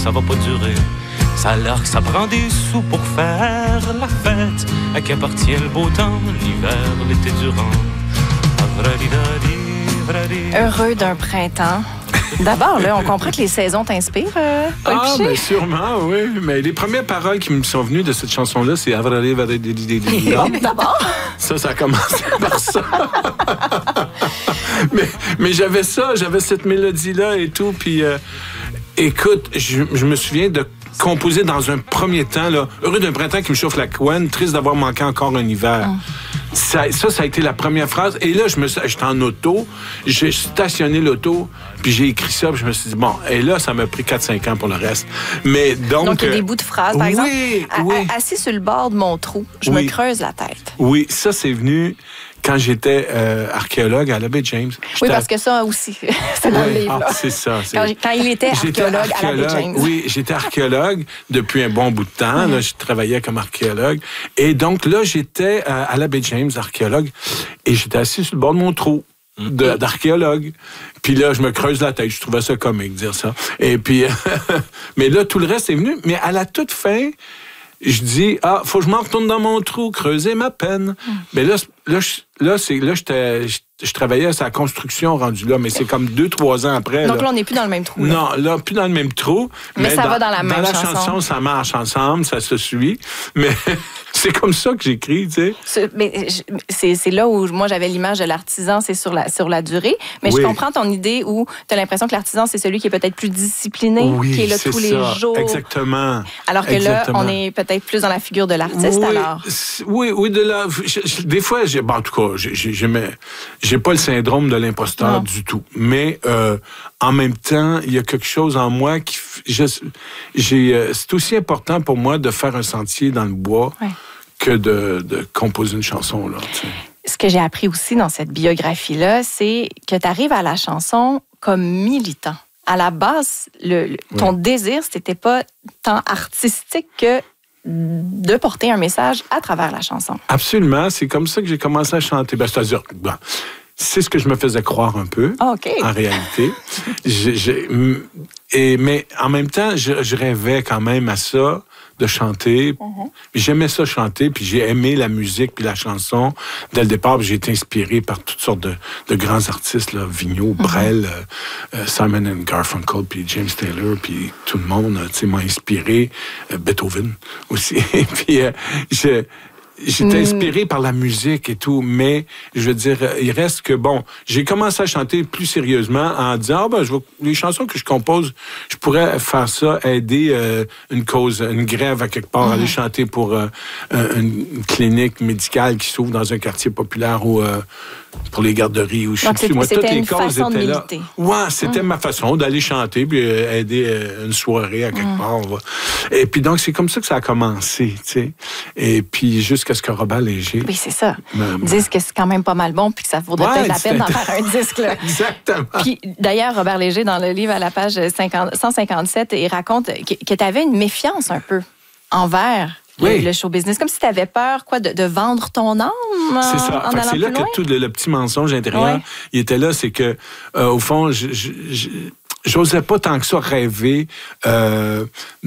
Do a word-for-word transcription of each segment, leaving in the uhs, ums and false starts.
ça va pas durer. Ça a l'air que ça prend des sous pour faire la fête. À qui appartient le beau temps, l'hiver, l'été durant. Heureux d'un printemps. D'abord, là, on comprend que les saisons t'inspirent, euh, Paul Ah, Piché? mais sûrement, oui. Mais les premières paroles qui me sont venues de cette chanson-là, c'est Avrali, D'abord? Ça, ça a commencé par ça. mais, mais j'avais ça, j'avais cette mélodie-là et tout. Puis, euh, écoute, je, je me souviens de composer dans un premier temps, là, heureux d'un printemps qui me chauffe la couenne, triste d'avoir manqué encore un hiver. Mm. Ça, ça, ça a été la première phrase. Et là, je me suis, j'étais en auto, j'ai stationné l'auto, puis j'ai écrit ça, puis je me suis dit, bon, et là, ça m'a pris quatre cinq ans pour le reste. Mais donc... Donc, il y a des bouts de phrases, par oui, exemple. Oui, à, à, assis sur le bord de mon trou, je oui. me creuse la tête. Oui, ça, c'est venu quand j'étais euh, archéologue à l'Abbé James. Oui, parce que ça aussi, c'est dans oui, le livre. Ah, c'est ça. C'est... Quand, quand il était archéologue, archéologue à l'Abbé James. Oui, j'étais archéologue depuis un bon bout de temps. Mm-hmm. Là, je travaillais comme archéologue. Et donc, là, j'étais à, à l'Abbé James, archéologue, et j'étais assis sur le bord de mon trou de, d'archéologue. Puis là, je me creuse la tête. Je trouvais ça comique, dire ça. Et puis, mais là, tout le reste est venu. Mais à la toute fin, je dis, ah, faut que je m'en retourne dans mon trou, creuser ma peine. Mm. Mais là, là, je, là, c'est, là, j'étais, je, je travaillais à sa construction rendue là, mais c'est comme deux, trois ans après. Donc là, là on n'est plus dans le même trou. Là. Non, là, plus dans le même trou. Mais, mais ça dans, va dans la même chanson. chanson. Dans la chanson, ça marche ensemble, ça se suit. Mais c'est comme ça que j'écris, tu sais. Ce, mais c'est, c'est là où moi, j'avais l'image de l'artisan, c'est sur la, sur la durée. Mais oui. Je comprends ton idée où tu as l'impression que l'artisan, c'est celui qui est peut-être plus discipliné, oui, qui est là c'est tous ça. les jours. Exactement. Alors que Exactement. là, on est peut-être plus dans la figure de l'artiste, oui, alors. Oui, oui, de la... Je, je, des fois, j'ai, bon, en tout cas, j'ai, j'ai, j'ai, j'ai pas le syndrome de l'imposteur non. du tout. Mais euh, en même temps, il y a quelque chose en moi qui... Je, j'ai, euh, c'est aussi important pour moi de faire un sentier dans le bois ouais. que de, de composer une chanson, là, tu sais. Ce que j'ai appris aussi dans cette biographie-là, c'est que tu arrives à la chanson comme militant. À la base, le, le, ton ouais. désir, c'était pas tant artistique que de porter un message à travers la chanson. Absolument. C'est comme ça que j'ai commencé à chanter. Ben, c'est-à-dire, ben, c'est ce que je me faisais croire un peu, oh, okay. en réalité. j'ai, j'ai, et, mais en même temps, je, je rêvais quand même à ça, de chanter. Mm-hmm. J'aimais ça chanter, puis j'ai aimé la musique puis la chanson. Dès le départ, j'ai été inspiré par toutes sortes de, de grands artistes, là, Vigneault, mm-hmm. Brel, euh, Simon and Garfunkel, puis James Taylor, puis tout le monde, tu sais, m'a inspiré. Euh, Beethoven aussi. puis euh, je... J'étais inspiré mm. par la musique et tout, mais je veux dire, il reste que, bon, j'ai commencé à chanter plus sérieusement en disant, ah ben, je vais, les chansons que je compose, je pourrais faire ça, aider euh, une cause, une grève à quelque part, mm. aller chanter pour euh, une clinique médicale qui s'ouvre dans un quartier populaire ou euh, pour les garderies ou je sais plus. Moi, toutes les causes étaient là. Ouais, c'était mm. ma façon d'aller chanter puis euh, aider euh, une soirée à quelque mm. part. Va. Et puis donc, c'est comme ça que ça a commencé, tu sais. Et puis, jusqu'à ce que Robert Léger... Oui, c'est ça. Me, me... disent que c'est quand même pas mal bon puis que ça vaudrait ouais, peut-être la peine d'en faire un disque. Là. Exactement. Puis d'ailleurs, Robert Léger, dans le livre à la page cinquante, cent cinquante-sept, il raconte que, que tu avais une méfiance un peu envers oui. le, le show business. Comme si tu avais peur quoi, de, de vendre ton âme. C'est ça. En c'est là loin. que tout le, le petit mensonge intérieur, ouais. il était là. C'est que, euh, au fond, je... je, je j'osais pas tant que ça rêver euh,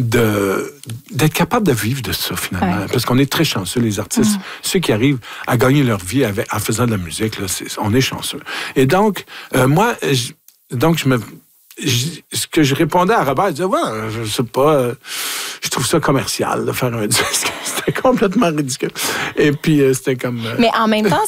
de, d'être capable de vivre de ça, finalement. Ouais. Parce qu'on est très chanceux, les artistes. Mmh. Ceux qui arrivent à gagner leur vie avec, en faisant de la musique, là, c'est, on est chanceux. Et donc, euh, moi, je, donc, je me... Je, ce que je répondais à Robert, je disais, ouais, je sais pas, euh, je trouve ça commercial de faire un disque. C'était complètement ridicule. Et puis, euh, c'était comme... Euh... Mais en même temps,